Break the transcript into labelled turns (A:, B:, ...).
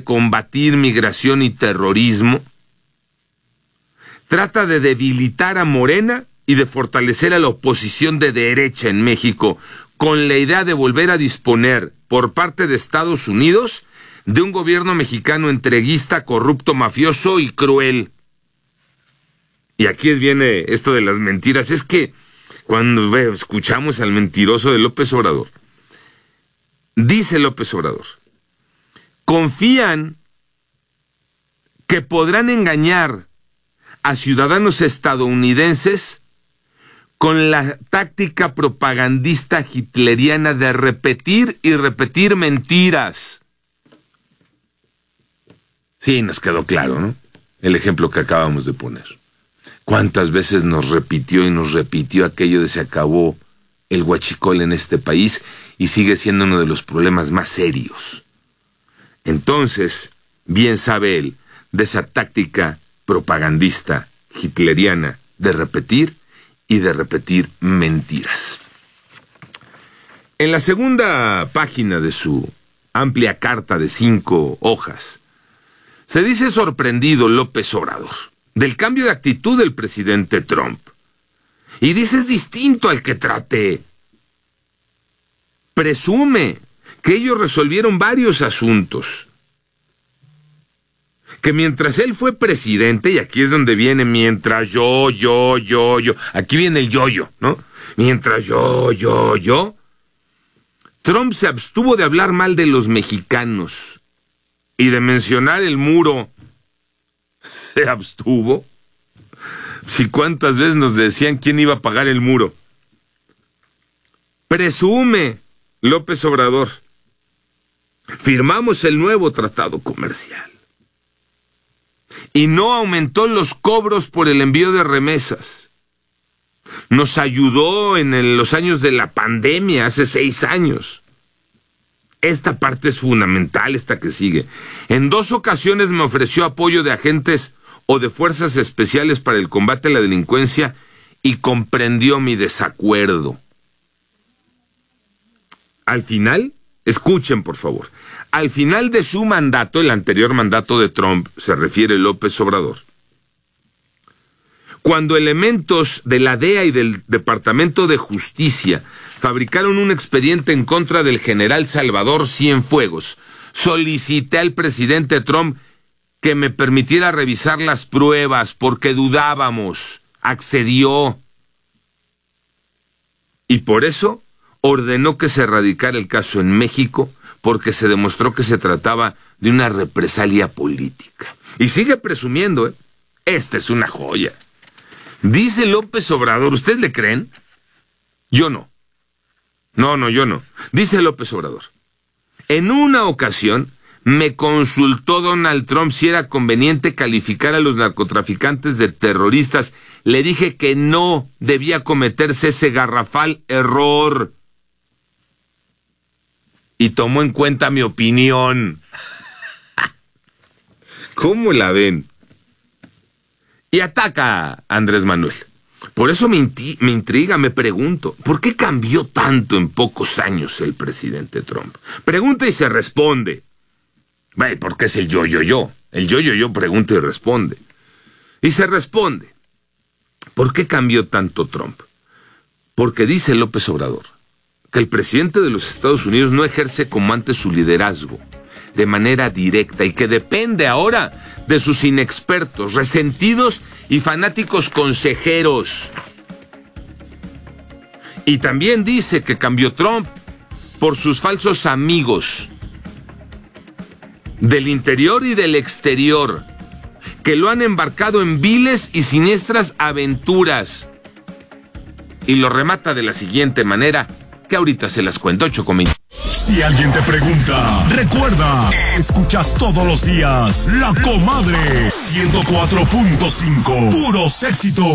A: combatir migración y terrorismo, trata de debilitar a Morena y de fortalecer a la oposición de derecha en México, con la idea de volver a disponer por parte de Estados Unidos de un gobierno mexicano entreguista, corrupto, mafioso y cruel. Y aquí viene esto de las mentiras. Es que cuando escuchamos al mentiroso de López Obrador, dice López Obrador, confían que podrán engañar a ciudadanos estadounidenses con la táctica propagandista hitleriana de repetir y repetir mentiras. Sí, nos quedó claro, ¿no? El ejemplo que acabamos de poner. ¿Cuántas veces nos repitió y nos repitió aquello de se acabó el huachicol en este país y sigue siendo uno de los problemas más serios? Entonces, bien sabe él de esa táctica propagandista hitleriana de repetir y de repetir mentiras. En la segunda página de su amplia carta de 5 hojas, se dice sorprendido López Obrador del cambio de actitud del presidente Trump. Y dice es distinto al que traté. Presume que ellos resolvieron varios asuntos. Que mientras él fue presidente, y aquí es donde viene mientras yo, aquí viene el yo, ¿no? Mientras yo, Trump se abstuvo de hablar mal de los mexicanos y de mencionar el muro. ¿Se abstuvo? ¿Y cuántas veces nos decían quién iba a pagar el muro? Presume López Obrador. Firmamos el nuevo tratado comercial. Y no aumentó los cobros por el envío de remesas. Nos ayudó en los años de la pandemia, hace 6 años. Esta parte es fundamental, esta que sigue. En 2 ocasiones me ofreció apoyo de agentes o de fuerzas especiales para el combate a la delincuencia y comprendió mi desacuerdo. Al final, escuchen por favor, al final de su mandato, el anterior mandato de Trump, se refiere López Obrador, cuando elementos de la DEA y del Departamento de Justicia fabricaron un expediente en contra del general Salvador Cienfuegos, solicité al presidente Trump que me permitiera revisar las pruebas porque dudábamos. Accedió. Y por eso ordenó que se erradicara el caso en México, porque se demostró que se trataba de una represalia política. Y sigue presumiendo, ¿eh? Esta es una joya. Dice López Obrador, ¿ustedes le creen? Yo no. No, yo no. Dice López Obrador, en una ocasión me consultó Donald Trump si era conveniente calificar a los narcotraficantes de terroristas. Le dije que no debía cometerse ese garrafal error. Y tomó en cuenta mi opinión. ¿Cómo la ven? Y ataca a Andrés Manuel. Por eso me intriga, me pregunto, ¿por qué cambió tanto en pocos años el presidente Trump? Pregunta y se responde. Porque es el yo. El yo pregunta y responde. Y se responde. ¿Por qué cambió tanto Trump? Porque dice López Obrador que el presidente de los Estados Unidos no ejerce como antes su liderazgo de manera directa y que depende ahora de sus inexpertos, resentidos y fanáticos consejeros. Y también dice que cambió Trump por sus falsos amigos del interior y del exterior, que lo han embarcado en viles y siniestras aventuras. Y lo remata de la siguiente manera, que ahorita se las cuento, 8:20.
B: Si alguien te pregunta, recuerda, escuchas todos los días La Comadre 104.5, puros éxitos.